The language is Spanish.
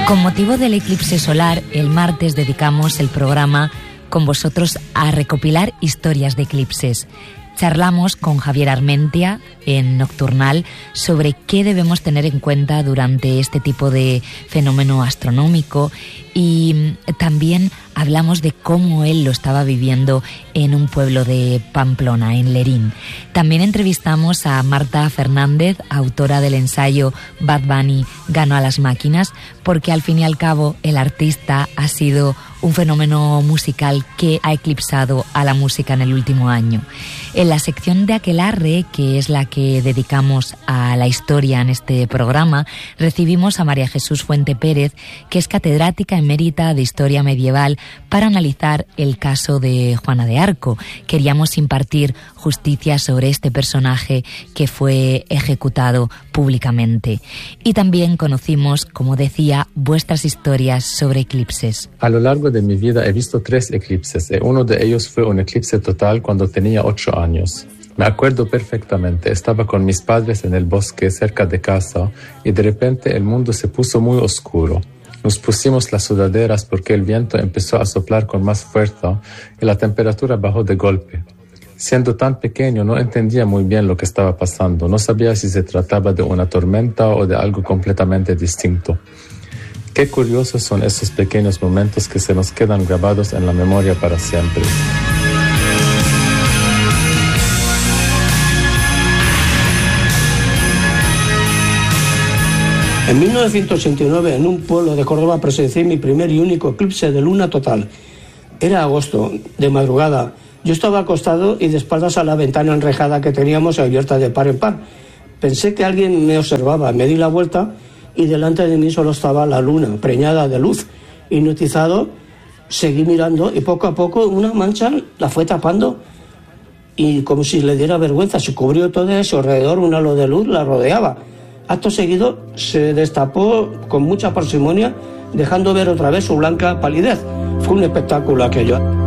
Con motivo del eclipse solar, el martes dedicamos el programa con vosotros a recopilar historias de eclipses. Charlamos con Javier Armentia en Nocturnal sobre qué debemos tener en cuenta durante este tipo de fenómeno astronómico y también hablamos de cómo él lo estaba viviendo en un pueblo de Pamplona, en Lerín. También entrevistamos a Marta Fernández, autora del ensayo Bad Bunny ganó a las máquinas, porque al fin y al cabo el artista ha sido un fenómeno musical que ha eclipsado a la música en el último año. En la sección de Aquelarre, que es la que dedicamos a la historia en este programa, recibimos a María Jesús Fuente Pérez, que es catedrática emérita de Historia Medieval, para analizar el caso de Juana de Arco. Queríamos impartir justicia sobre este personaje que fue ejecutado públicamente. Y también conocimos, como decía, vuestras historias sobre eclipses. A lo largo de mi vida he visto 3 eclipses y uno de ellos fue un eclipse total cuando tenía 8 años. Me acuerdo perfectamente, estaba con mis padres en el bosque cerca de casa y de repente el mundo se puso muy oscuro. Nos pusimos las sudaderas porque el viento empezó a soplar con más fuerza y la temperatura bajó de golpe. Siendo tan pequeño no entendía muy bien lo que estaba pasando, no sabía si se trataba de una tormenta o de algo completamente distinto. Qué curiosos son esos pequeños momentos que se nos quedan grabados en la memoria para siempre. En 1989, en un pueblo de Córdoba, presencié mi primer y único eclipse de luna total. Era agosto, de madrugada. Yo estaba acostado y de espaldas a la ventana enrejada que teníamos abierta de par en par. Pensé que alguien me observaba, me di la vuelta y delante de mí solo estaba la luna, preñada de luz. Hipnotizado, seguí mirando y poco a poco una mancha la fue tapando y como si le diera vergüenza, se cubrió todo eso alrededor, un halo de luz la rodeaba. Acto seguido se destapó con mucha parsimonia, dejando ver otra vez su blanca palidez. Fue un espectáculo aquello.